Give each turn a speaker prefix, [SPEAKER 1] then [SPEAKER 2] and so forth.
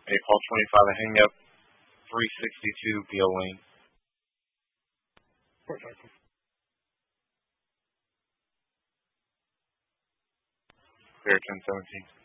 [SPEAKER 1] A Paul 25, I hang up 362 Beale Lane. Clear 1017.